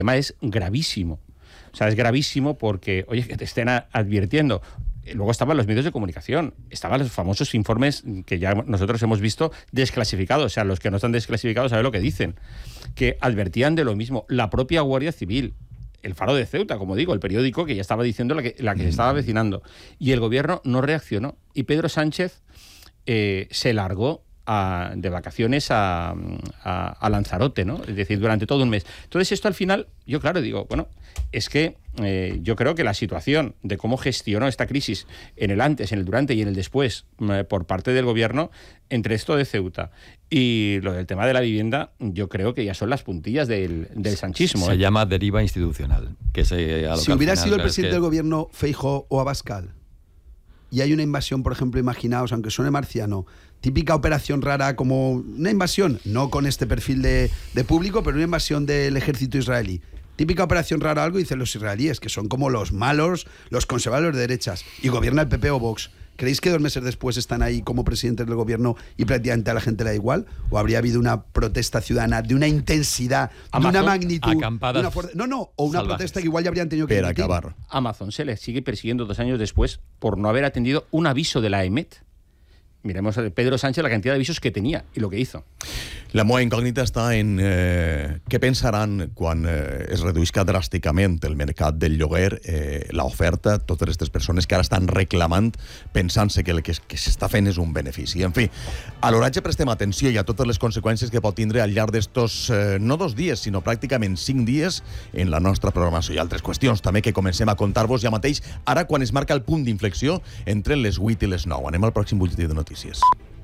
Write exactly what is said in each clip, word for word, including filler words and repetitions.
tema es gravísimo. O sea, es gravísimo porque, oye, que te estén advirtiendo. Luego estaban los medios de comunicación, estaban los famosos informes que ya nosotros hemos visto desclasificados, o sea, los que no están desclasificados saben lo que dicen, que advertían de lo mismo. La propia Guardia Civil, el Faro de Ceuta, como digo, el periódico que ya estaba diciendo la que, la que se estaba avecinando. Y el gobierno no reaccionó. Y Pedro Sánchez eh, se largó a, de vacaciones a, a, a Lanzarote, ¿no? Es decir, durante todo un mes. Entonces esto al final, yo claro digo, bueno, es que eh, yo creo que la situación de cómo gestionó esta crisis en el antes, en el durante y en el después eh, por parte del gobierno, entre esto de Ceuta y lo del tema de la vivienda, yo creo que ya son las puntillas del, del sanchismo. Se ¿eh? llama deriva institucional. Que se, a lo si que hubiera final, sido el presidente que... del gobierno Feijóo o Abascal y hay una invasión, por ejemplo, imaginaos, aunque suene marciano, típica operación rara como una invasión, no con este perfil de, de público, pero una invasión del ejército israelí. Típica operación rara algo, dicen los israelíes, que son como los malos, los conservadores de derechas, y gobierna el P P o Vox. ¿Creéis que dos meses después están ahí como presidentes del gobierno y prácticamente a la gente le da igual? ¿O habría habido una protesta ciudadana de una intensidad, Amazon, de una magnitud? acampadas de una fuerza, no, no, o una salvajes. protesta que igual ya habrían tenido que Per dimitir. acabar. Amazon se le sigue persiguiendo dos años después por no haber atendido un aviso de la E M E T. Miremos a Pedro Sánchez la cantidad de avisos que tenía y lo que hizo. La meva incògnita està en eh, què pensaran quan eh, es reduïsca dràsticament el mercat del lloguer, eh, l'oferta, totes aquestes persones que ara estan reclamant, pensant-se que el que, que s'està fent és un benefici. En fi, a l'oratge prestem atenció i a totes les conseqüències que pot tindre al llarg d'estos, eh, no dos dies, sinó pràcticament cinc dies en la nostra programació. I altres qüestions també que comencem a contar-vos ja mateix, ara quan es marca el punt d'inflexió entre les vuit i les nou. Anem al pròxim butlletí de notícies.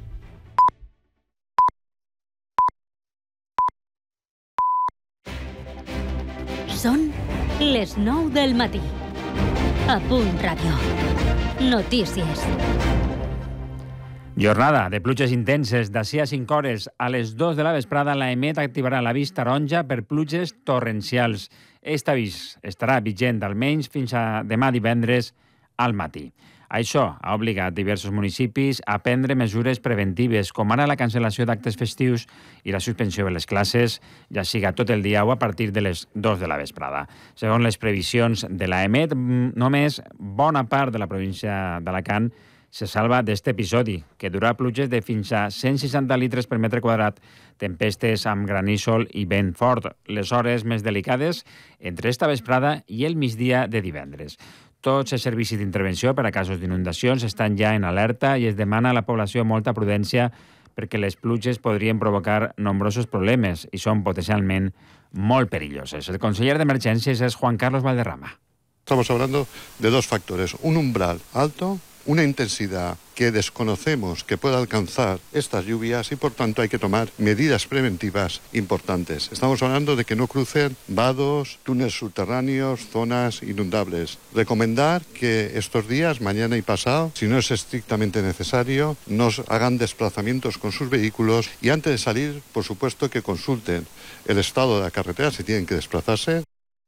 Són les nou del matí. A Punt Ràdio. Notícies. Jornada de pluges intenses d'ací a cinc hores. A les dos de la vesprada la E M E T activarà l'avís taronja per pluges torrencials. Aquest avís estarà vigent almenys fins a demà divendres al matí. Això ha obligat diversos municipis a prendre mesures preventives, com ara la cancel·lació d'actes festius i la suspensió de les classes, ja siga tot el dia o a partir de les dos de la vesprada. Segons les previsions de la E M E T, només bona part de la província d'Alacant se salva d'aquest episodi, que durà pluges de fins a cent seixanta litres per metre quadrat, tempestes amb granísol i vent fort, les hores més delicades entre esta vesprada i el migdia de divendres. Tots els servicis d'intervenció per a casos d'inundacions estan ja en alerta i es demana a la població molta prudència perquè les pluges podrien provocar nombrosos problemes i són potencialment molt perilloses. El conseller d'Emergències és Juan Carlos Valderrama. Estamos hablando de dos factores, un umbral alto, una intensidad que desconocemos que pueda alcanzar estas lluvias y por tanto hay que tomar medidas preventivas importantes. Estamos hablando de que no crucen vados, túneles subterráneos, zonas inundables. Recomendar que estos días, mañana y pasado, si no es estrictamente necesario, nos hagan desplazamientos con sus vehículos y antes de salir, por supuesto, que consulten el estado de la carretera si tienen que desplazarse.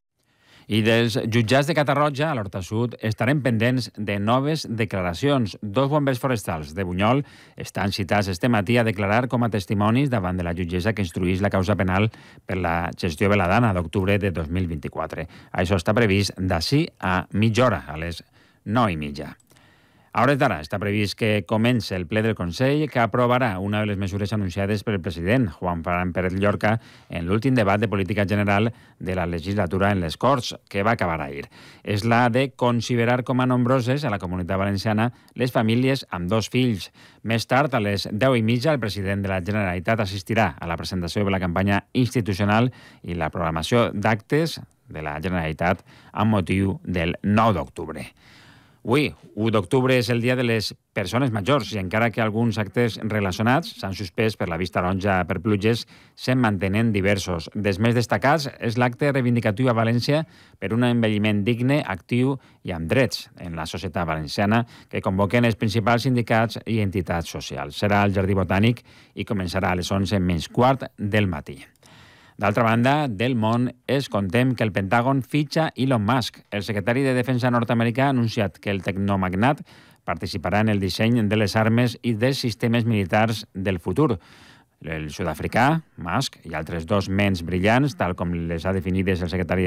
I dels jutjats de Catarroja, a l'Horta Sud, estarem pendents de noves declaracions. Dos bombers forestals de Bunyol estan citats este matí a declarar com a testimonis davant de la jutgessa que instruïs la causa penal per la gestió veladana d'octubre de dos mil vint-i-quatre. Això està previst d'ací a mitja hora, a les nou i mitja. A hores d'ara està previst que comenci el ple del Consell que aprovarà una de les mesures anunciades per el president Juan Ferran Pérez Llorca en l'últim debat de política general de la legislatura en les Corts, que va acabar ahir. És la de considerar com a nombroses a la Comunitat Valenciana les famílies amb dos fills. Més tard, a les deu i mitja, el president de la Generalitat assistirà a la presentació de la campanya institucional i la programació d'actes de la Generalitat amb motiu del nou d'octubre. Avui, u d'octubre, és el dia de les persones majors i encara que alguns actes relacionats s'han suspès per la vista taronja per pluges, se'n mantenen diversos. Dels més destacats és l'acte reivindicatiu a València per un envelliment digne, actiu i amb drets en la societat valenciana que convoquen els principals sindicats i entitats socials. Serà al Jardí Botànic i començarà a les onze menys quart del matí. D'altra banda, del món es contem que el Pentàgon fitxa Elon Musk. El secretari de Defensa nord-americà ha anunciat que el tecnomagnat participarà en el disseny de les armes i dels sistemes militars del futur. El sud-africà, Musk, i altres dos ments brillants, tal com les ha definides el secretari